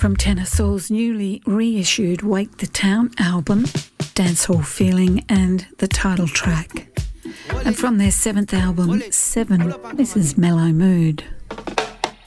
From Tenor Soul's newly reissued Wake the Town album, Dancehall Feeling and the title track. And from their 7th album, 7, this is Mellow Mood.